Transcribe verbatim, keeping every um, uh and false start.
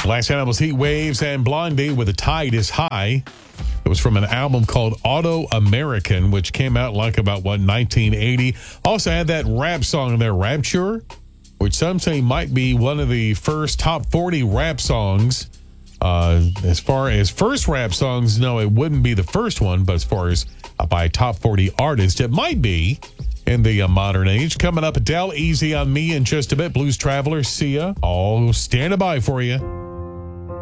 Glass Animals, Heat Waves, and Blondie with The Tide is High. It was from an album called Auto American, which came out like about, what, nineteen eighty. Also had that rap song in there, Rapture, which some say might be one of the first top forty rap songs. Uh, as far as first rap songs, no, it wouldn't be the first one, but as far as uh, by top forty artist, it might be in the uh, modern age. Coming up, Adele, Easy on Me in just a bit. Blues Traveler, see ya. All standing by for you.